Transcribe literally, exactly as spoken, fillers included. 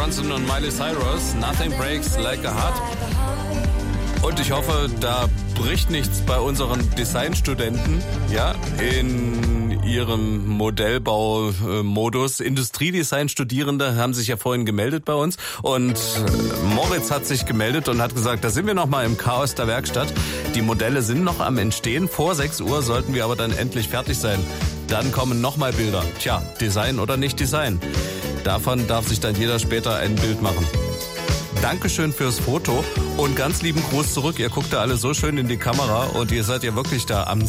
Bronson und Miley Cyrus. Nothing breaks like a heart. Und ich hoffe, da bricht nichts bei unseren Designstudenten, ja, in ihrem Modellbaumodus. Industriedesign-Studierende haben sich ja vorhin gemeldet bei uns und Moritz hat sich gemeldet und hat gesagt, da sind wir noch mal im Chaos der Werkstatt. Die Modelle sind noch am Entstehen. Vor sechs Uhr sollten wir aber dann endlich fertig sein. Dann kommen noch mal Bilder. Tja, Design oder nicht Design. Davon darf sich dann jeder später ein Bild machen. Dankeschön fürs Foto und ganz lieben Gruß zurück. Ihr guckt da alle so schön in die Kamera und ihr seid ja wirklich da am